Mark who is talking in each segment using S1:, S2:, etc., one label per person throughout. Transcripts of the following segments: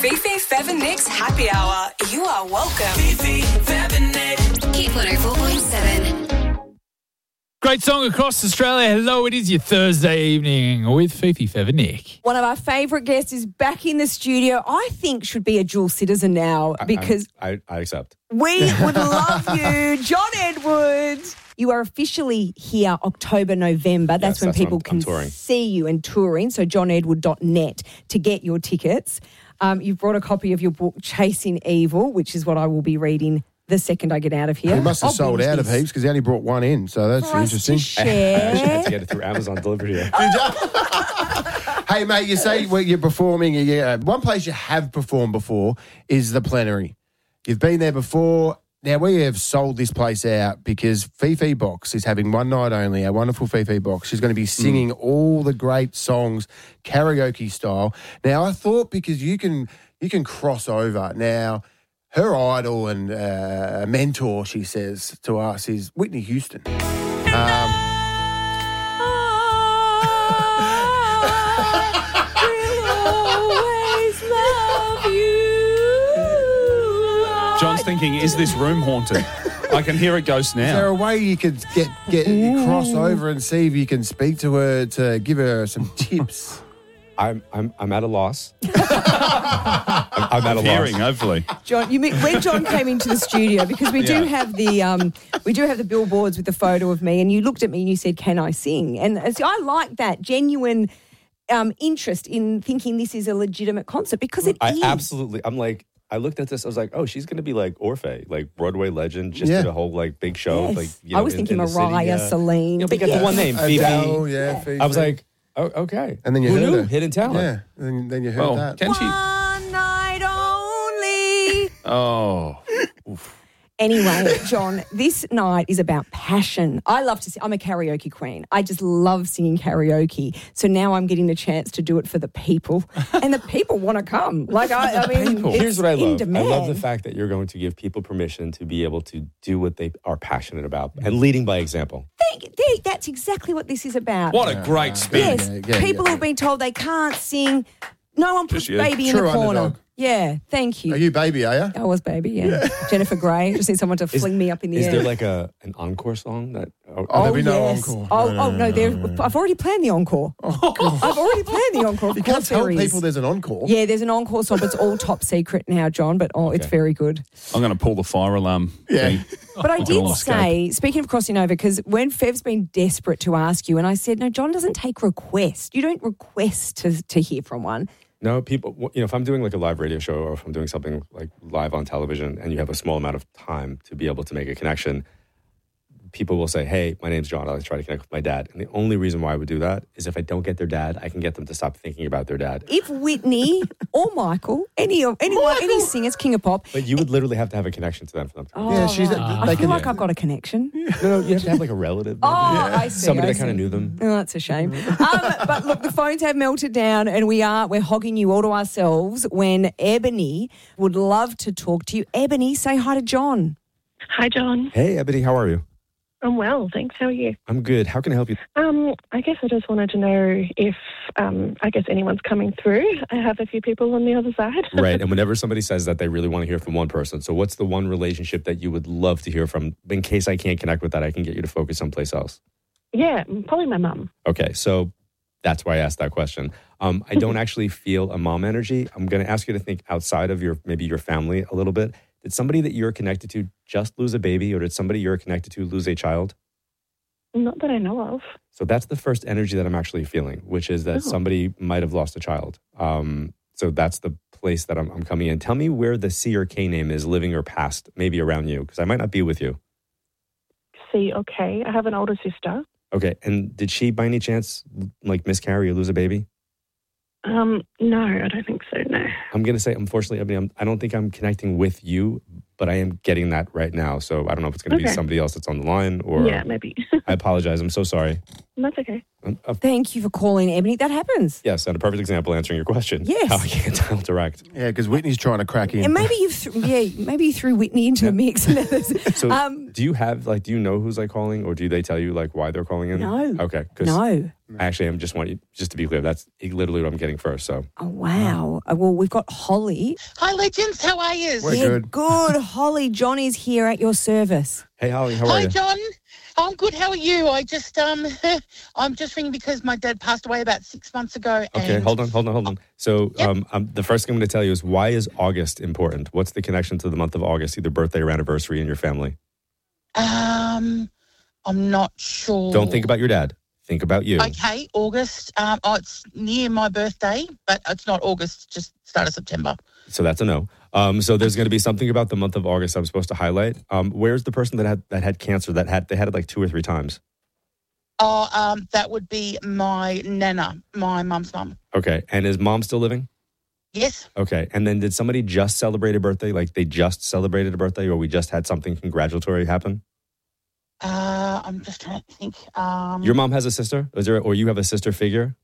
S1: Fifi, Fev and Nick's Happy Hour. You are welcome.
S2: Fifi, Fev and Nick.
S3: Hit 104.7.
S4: Great song across Australia. Hello, it is your Thursday evening with Fifi, Fev and Nick.
S5: One of our favourite guests is back in the studio. I think should be a dual citizen now because
S6: I accept.
S5: we would love you. John Edward, you are officially here October, November. That's when people can see you and touring. So johnedward.net to get your tickets. You've brought a copy of your book, Chasing Evil, which is what I will be reading the second I get out of here.
S7: He must have sold out of heaps because he only brought one in, so that's interesting.
S6: I actually had to get it through Amazon delivery.
S7: Hey, mate, you say you're performing. One place you have performed before is the Plenary. You've been there before. Now, we have sold this place out because Fifi Box is having one night only, our wonderful Fifi Box. She's going to be singing all the great songs, karaoke style. Now, I thought because you can cross over. Now, her idol and mentor, she says to us, is Whitney Houston.
S8: John's thinking, is this room haunted? I can hear a ghost now.
S7: Is there a way you could get cross over and see if you can speak to her to give her some tips?
S6: I'm at a loss. I'm at a
S8: Hearing,
S6: loss.
S8: hopefully.
S5: John, when John came into the studio, because we do have the billboards with the photo of me, and you looked at me and you said, "Can I sing?" And so I like that genuine interest in thinking this is a legitimate concert because it is.
S6: Absolutely. I looked at this. I was like, "Oh, she's going to be like Orfeh, like Broadway legend, just did a whole like big show."
S5: Yes.
S6: Like
S5: I was thinking Mariah, Celine.
S6: But the one name, Phoebe.
S7: Adele, Phoebe.
S6: I was like, "Oh, okay."
S7: And then you
S6: Who
S7: heard
S6: knew?
S7: her.
S6: Hidden talent.
S7: Yeah, and then you heard that.
S8: Can she?
S5: One night only.
S8: Oh.
S5: Anyway, John, this night is about passion. I love to sing. I'm a karaoke queen. I just love singing karaoke. So now I'm getting the chance to do it for the people. And the people want to come. Like, I mean, it's
S6: Here's what I
S5: in
S6: love.
S5: demand.
S6: I love the fact that you're going to give people permission to be able to do what they are passionate about and leading by example.
S5: That's exactly what this is about.
S8: What a great spin.
S5: Yes, people have been told they can't sing. No one puts
S8: Just you.
S5: baby in the
S7: True
S5: corner.
S7: underdog.
S5: Yeah, thank you.
S7: Are you baby, are you?
S5: I was baby, yeah. Jennifer Grey. Just need someone to fling me up in the air.
S6: Is there like an encore song that?
S7: There'll be no
S5: yes.
S7: encore.
S5: No. I've already planned the encore. I've already planned the encore. Of
S7: You
S5: course
S7: can't tell
S5: there is.
S7: people there's an encore.
S5: Yeah, there's an encore song, but it's all top secret now, John. But it's very good.
S8: I'm going to pull the fire alarm.
S7: Yeah.
S8: thing.
S5: But I
S8: can
S5: did
S8: all
S5: say, speaking of crossing over, because when Fev's been desperate to ask you, and I said, no, John doesn't take requests. You don't request to hear from one.
S6: No, people, if I'm doing like a live radio show or if I'm doing something like live on television and you have a small amount of time to be able to make a connection, people will say, "Hey, my name's John. I'll try to connect with my dad." And the only reason why I would do that is if I don't get their dad, I can get them to stop thinking about their dad.
S5: If Whitney or Michael, anyone, any singers, King of Pop.
S6: But you would literally have to have a connection to them for them to.
S7: Yeah, she's.
S5: I feel like I've got a connection.
S6: No, you have to have like a relative.
S5: Oh, I see.
S6: Somebody
S5: I
S6: that kind of
S5: see.
S6: knew them.
S5: Oh, that's a shame. But look, the phones have melted down and we're hogging you all to ourselves when Ebony would love to talk to you. Ebony, say hi to John.
S9: Hi, John.
S6: Hey, Ebony, how are you?
S9: I'm well, thanks. How are you?
S6: I'm good. How can I help you?
S9: I guess I just wanted to know if, anyone's coming through. I have a few people on the other side.
S6: Right. And whenever somebody says that, they really want to hear from one person. So what's the one relationship that you would love to hear from? In case I can't connect with that, I can get you to focus someplace else.
S9: Yeah, probably my mum.
S6: Okay. So that's why I asked that question. I don't actually feel a mom energy. I'm going to ask you to think outside of maybe your family a little bit. Did somebody that you're connected to just lose a baby, or did somebody you're connected to lose a child?
S9: Not that I know of.
S6: So that's the first energy that I'm actually feeling, which is that somebody might have lost a child. So that's the place that I'm coming in. Tell me where the C or K name is, living or past, maybe around you, because I might not be with you.
S9: C or K. I have an older sister.
S6: Okay. And did she, by any chance, like miscarry or lose a baby?
S9: No, I don't think so, no.
S6: I'm going to say, unfortunately, I don't think I'm connecting with you, but I am getting that right now. So I don't know if it's going to be somebody else that's on the line or...
S9: Yeah, maybe.
S6: I apologize. I'm so sorry.
S9: That's okay.
S5: Thank you for calling, Ebony. That happens.
S6: Yes, and a perfect example answering your question.
S5: Yes.
S6: How I can't dial direct.
S7: Yeah, because Whitney's trying to crack in.
S5: And maybe maybe you threw Whitney into the mix.
S6: So do you have, do you know who's calling, or do they tell you why they're calling in?
S5: No.
S6: Okay.
S5: No.
S6: Actually, I just want you, just to be clear, that's literally what I'm getting first. So.
S5: Oh, wow. Well, we've got Holly.
S10: Hi, legends. How are you?
S7: We're good.
S5: Good. Holly, John is here at your service.
S6: Hey, Holly, how are you?
S10: Hi, John. I'm good. How are you? I'm just ringing because my dad passed away about 6 months ago.
S6: Okay,
S10: and
S6: hold on. So the first thing I'm going to tell you is, why is August important? What's the connection to the month of August, either birthday or anniversary in your family?
S10: I'm not sure.
S6: Don't think about your dad. Think about you.
S10: Okay, August. It's near my birthday, but it's not August, just start of September.
S6: So that's a no. So there's going to be something about the month of August I'm supposed to highlight. Where's the person that had cancer they had it 2 or 3 times?
S10: That would be my nana, my mum's mum.
S6: Okay, and is mom still living?
S10: Yes.
S6: Okay, and then did somebody just celebrate a birthday? They just celebrated a birthday, or we just had something congratulatory happen?
S10: I'm just trying to think.
S6: Your mom has a sister? Or you have a sister figure?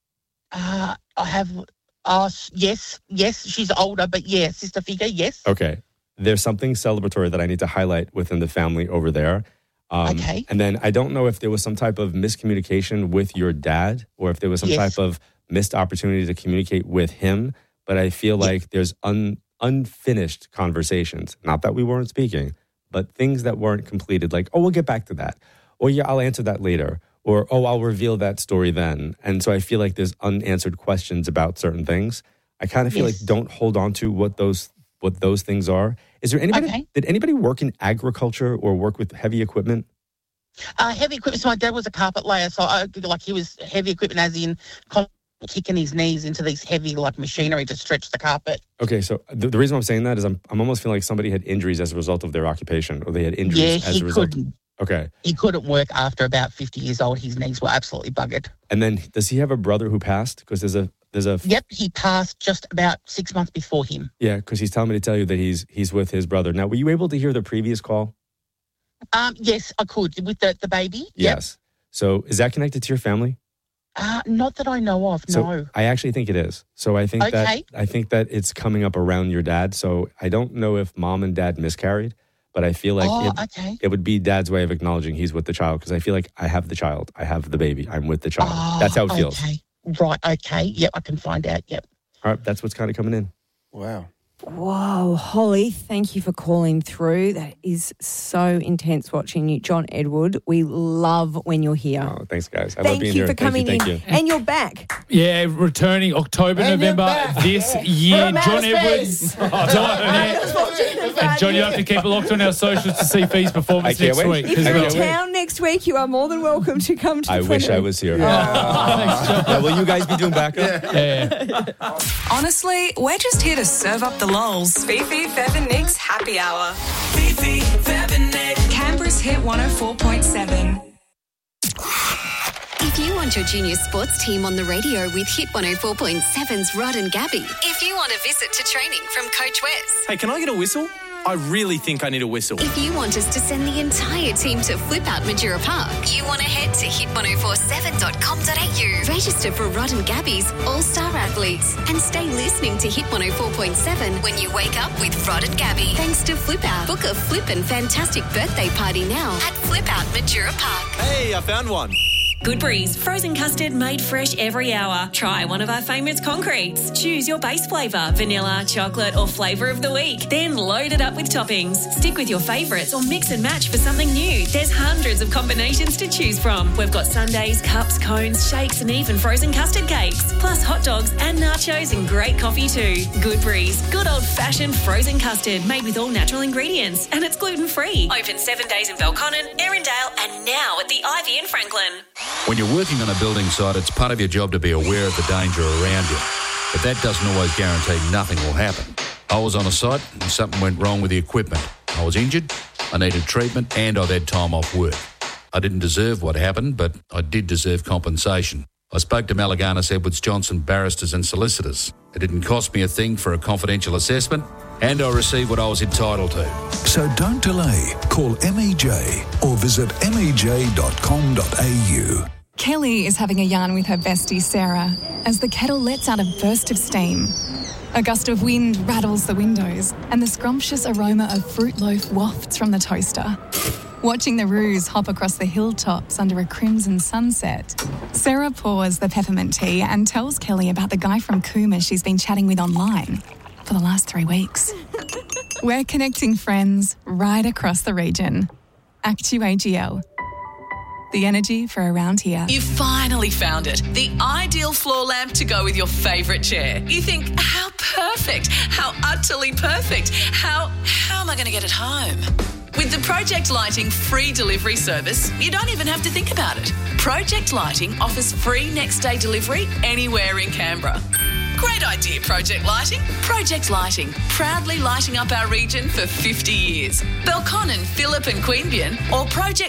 S10: I have. Yes, she's older, but yeah, sister figure, yes.
S6: Okay. There's something celebratory that I need to highlight within the family over there.
S10: Okay.
S6: And then I don't know if there was some type of miscommunication with your dad, or if there was some type of missed opportunity to communicate with him, but I feel like there's unfinished conversations. Not that we weren't speaking, but things that weren't completed, we'll get back to that. Or I'll answer that later. Or, I'll reveal that story then. And so I feel like there's unanswered questions about certain things. I kind of feel like don't hold on to what those things are. Is there anybody, did anybody work in agriculture or work with heavy equipment?
S10: Heavy equipment. So my dad was a carpet layer. So he was heavy equipment as in kicking his knees into these heavy machinery to stretch the carpet.
S6: Okay, so the reason I'm saying that is I'm almost feeling like somebody had injuries as a result of their occupation, or they had injuries as a result. Okay.
S10: He couldn't work after about 50 years old. His knees were absolutely buggered. And
S6: then does he have a brother who passed? Because there's a...
S10: Yep, he passed just about 6 months before him.
S6: Yeah, because he's telling me to tell you that he's with his brother. Now, were you able to hear the previous call?
S10: Yes, I could, with the baby.
S6: Yes. Yep. So is that connected to your family?
S10: Not that I know of, no.
S6: I actually think it is. So I think that it's coming up around your dad. So I don't know if mom and dad miscarried, but I feel like it would be dad's way of acknowledging he's with the child, because I feel like I have the child. I have the baby. I'm with the child. That's how it feels.
S10: Right, okay. Yep, I can find out, yep.
S6: All right, that's what's kind of coming in.
S7: Wow.
S5: Whoa, Holly, thank you for calling through. That is so intense watching you. John Edward, we love when you're here.
S6: Oh, thanks, guys. I love being here.
S5: Thank you for coming in. Thank you. And you're back.
S4: Yeah, returning October, November this year. John Edwards. And John, you have to keep it locked on our socials to see Fee's performance next week.
S5: If you're in town next week, you are more than welcome to come to the
S6: I wish I was here.
S4: Thanks, John.
S6: Yeah, will you guys be doing backup?
S4: Yeah.
S1: Honestly, we're just here to serve up the lols. Fifi, Fev and Nick's Happy Hour.
S2: Fifi, Fev and Nick.
S1: Canberra's Hit 104.7.
S3: If you want your junior sports team on the radio with Hit 104.7's Rod and Gabby. If you want a visit to training from Coach Wes.
S2: Hey, can I get a whistle? I really think I need a whistle.
S3: If you want us to send the entire team to Flip Out Majura Park, you want to head to hit1047.com.au. Register for Rod and Gabby's All-Star Athletes and stay listening to Hit 104.7 when you wake up with Rod and Gabby. Thanks to Flip Out. Book a flippin' fantastic birthday party now at Flip Out Majura Park.
S2: Hey, I found one.
S11: Good Breeze, frozen custard made fresh every hour. Try one of our favourite concretes. Choose your base flavour, vanilla, chocolate or flavour of the week. Then load it up with toppings. Stick with your favourites or mix and match for something new. There's hundreds of combinations to choose from. We've got sundaes, cups, cones, shakes and even frozen custard cakes. Plus hot dogs and nachos and great coffee too. Good Breeze, good old-fashioned frozen custard made with all natural ingredients. And it's gluten-free. Open 7 days in Belconnen, Erindale and now at the Ivy in Franklin.
S12: When you're working on a building site, it's part of your job to be aware of the danger around you. But that doesn't always guarantee nothing will happen. I was on a site and something went wrong with the equipment. I was injured, I needed treatment and I've had time off work. I didn't deserve what happened, but I did deserve compensation. I spoke to Malaganas Edwards Johnson barristers and solicitors. It didn't cost me a thing for a confidential assessment. and I received what I was entitled to.
S13: So don't delay. Call MEJ or visit mej.com.au.
S14: Kelly is having a yarn with her bestie Sarah as the kettle lets out a burst of steam. A gust of wind rattles the windows and the scrumptious aroma of fruit loaf wafts from the toaster. Watching the roos hop across the hilltops under a crimson sunset, Sarah pours the peppermint tea and tells Kelly about the guy from Cooma she's been chatting with online for the last 3 weeks. We're connecting friends right across the region. Actu-AGL. The energy for around here.
S15: You finally found it. The ideal floor lamp to go with your favourite chair. You think, how perfect, how utterly perfect, how am I going to get it home? With the Project Lighting free delivery service, you don't even have to think about it. Project Lighting offers free next day delivery anywhere in Canberra. Great idea, Project Lighting. Project Lighting, proudly lighting up our region for 50 years. Belconnen, Phillip and Queanbeyan or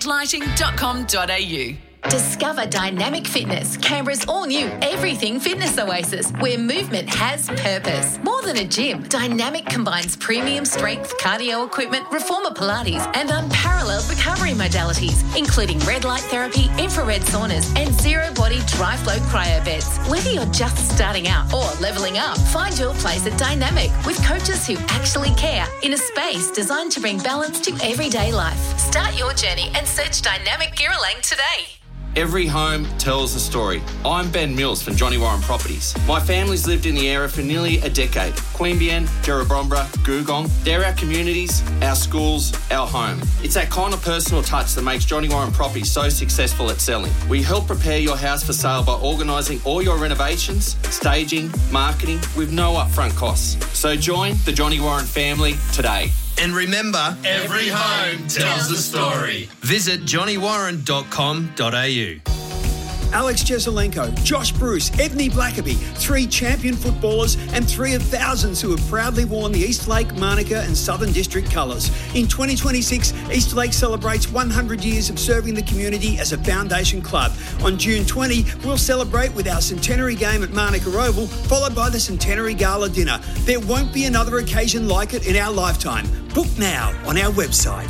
S15: projectlighting.com.au.
S16: Discover Dynamic Fitness, Canberra's all-new everything fitness oasis, where movement has purpose. More than a gym, Dynamic combines premium strength cardio equipment, reformer Pilates, and unparalleled recovery modalities, including red light therapy, infrared saunas, and zero-body dry-flow cryo beds. Whether you're just starting out or leveling up, find your place at Dynamic with coaches who actually care in a space designed to bring balance to everyday life. Start your journey and search Dynamic Girralang today.
S17: Every home tells a story. I'm Ben Mills from Johnny Warren Properties. My family's lived in the area for nearly a decade. Queanbeyan, Jerrabomberra, Googong, they're our communities, our schools, our home. It's that kind of personal touch that makes Johnny Warren Properties so successful at selling. We help prepare your house for sale by organising all your renovations, staging, marketing with no upfront costs. So join the Johnny Warren family today.
S2: And remember, every home tells a story. Visit johnnywarren.com.au.
S18: Alex Jesselenko, Josh Bruce, Ebony Blackaby, 3 champion footballers and 3 of thousands who have proudly worn the Eastlake, Manuka and Southern District colours. In 2026, Eastlake celebrates 100 years of serving the community as a foundation club. On June 20, we'll celebrate with our centenary game at Manuka Oval, followed by the centenary gala dinner. There won't be another occasion like it in our lifetime. Book now on our website.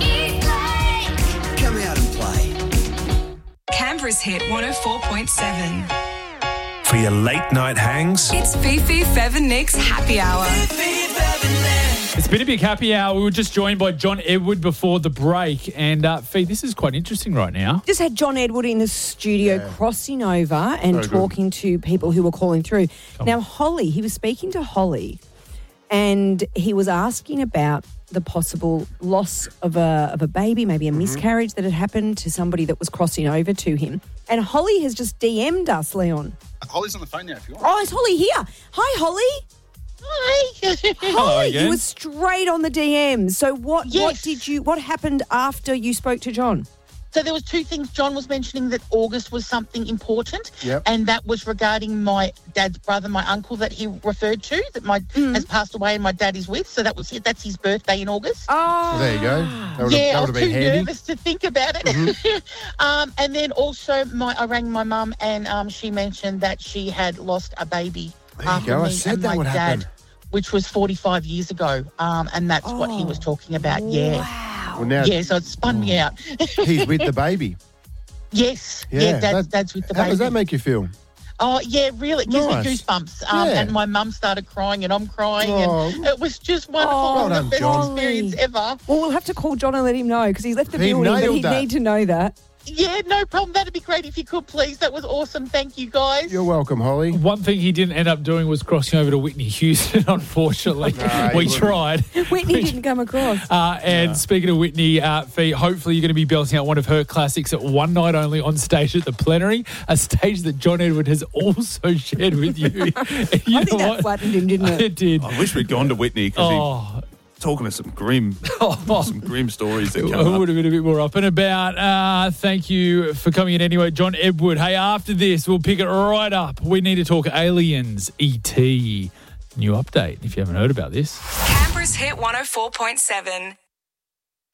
S18: Come out and play.
S1: Canberra's hit 104.7.
S13: For your late night hangs,
S1: It's Fifi, Fev and Nick's happy hour.
S4: It's been a big happy hour. We were just joined by John Edward before the break. And, Fee, this is quite interesting right now.
S5: Just had John Edward in the studio crossing over and talking to people who were calling through. Now, Holly, he was speaking to Holly and he was asking about the possible loss of a baby, maybe a miscarriage that had happened to somebody that was crossing over to him. And Holly has just DM'd us, Leon.
S8: Holly's on the phone now if you want.
S5: Oh, is Holly here? Hi, Holly.
S10: Hi.
S5: Holly, you were straight on the DM. So what happened after you spoke to John?
S10: So there was 2 things. John was mentioning that August was something important, and that was regarding my dad's brother, my uncle that he referred to, that has passed away and my dad is with. So that's his birthday in August.
S5: Oh,
S7: well, there you go. That would
S10: I
S7: have
S10: was
S7: been
S10: too
S7: handy.
S10: nervous to think about it. And then also I rang my mum and she mentioned that she had lost a baby after me and my dad, which was 45 years ago. And that's what he was talking about. Yeah.
S5: Wow.
S7: Well, now,
S10: so it spun me out.
S7: He's with the baby.
S10: Yes.
S7: Yeah,
S10: Dad's with the
S7: How
S10: baby.
S7: does that make you feel?
S10: Oh, yeah, really. It gives me
S7: Nice.
S10: goosebumps.
S7: Yeah.
S10: And my mum started crying and I'm crying.
S7: Oh.
S10: And it was just wonderful.
S7: Well
S10: The
S7: done,
S10: best
S7: John.
S10: experience ever.
S5: Well, we'll have to call John and let him know because he's left the
S7: He
S5: building, but
S7: nailed
S5: he'd
S7: that.
S5: need to know that.
S10: Yeah, no problem. That'd be great if you could, please. That was awesome. Thank you, guys.
S7: You're welcome, Holly.
S4: One thing he didn't end up doing was crossing over to Whitney Houston, unfortunately. We tried.
S5: Whitney didn't come across.
S4: And speaking of Whitney, Fee, hopefully you're going to be belting out one of her classics at one night only on stage at the Plenary, a stage that John Edward has also shared with you.
S5: I think that flattened him, didn't it?
S4: It did.
S8: I wish we'd gone to Whitney because talking to some grim stories that
S4: It
S8: come up.
S4: would have been a bit more up and about. Thank you for coming in anyway, John Edward. Hey, after this, we'll pick it right up. We need to talk aliens, E.T. New update, if you haven't heard about this.
S1: Canberra's hit 104.7.